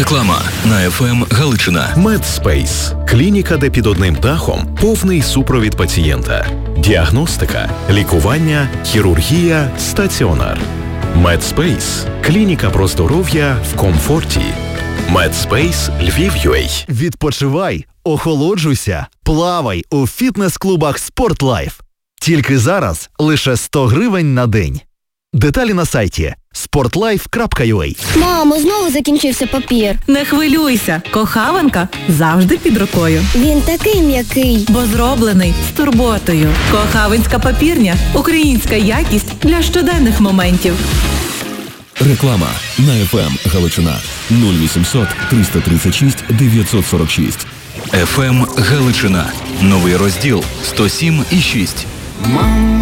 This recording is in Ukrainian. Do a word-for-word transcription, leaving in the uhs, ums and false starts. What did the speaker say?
Реклама на еф ем Галичина. Медспейс – клініка, де під одним дахом повний супровід пацієнта. Діагностика, лікування, хірургія, стаціонар. Медспейс – клініка про здоров'я в комфорті. Медспейс Львів.ua. Відпочивай, охолоджуйся, плавай у фітнес-клубах «Спортлайф». Тільки зараз лише сто гривень на день. Деталі на сайті спортлайф крапка ю а. Мамо, знову закінчився папір. Не хвилюйся, кохаванка завжди під рукою. Він такий м'який. Бо зроблений з турботою. Кохавинська папірня – українська якість для щоденних моментів. Реклама на еф ем Галичина. нуль вісімсот триста тридцять шість дев'ятсот сорок шість. еф ем Галичина. Новий розділ сто сім і шість.